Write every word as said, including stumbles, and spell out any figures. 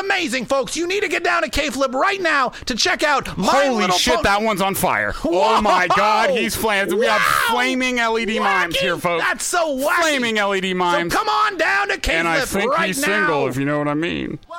amazing, folks. You need to get down to K-Flip right now to check out my Holy little shit, po- that one's on fire. Whoa! Oh, my God, he's flaming. We have Wow! flaming L E D Wacky! mimes here, folks. That's so wacky. Flaming L E D mimes. So come on down to K-Flip And I think right he's now. single, if you know what I mean.